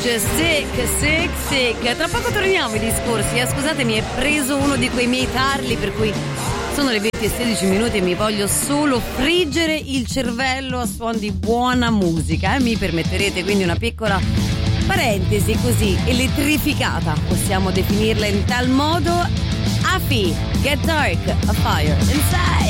Orange, sick. Tra poco torniamo ai discorsi. Scusatemi, è preso uno di quei miei tarli per cui sono le 20:16 e mi voglio solo friggere il cervello a suon di buona musica. Mi permetterete quindi una piccola parentesi così elettrificata, possiamo definirla in tal modo. Afi, Get Dark, a Fire Inside.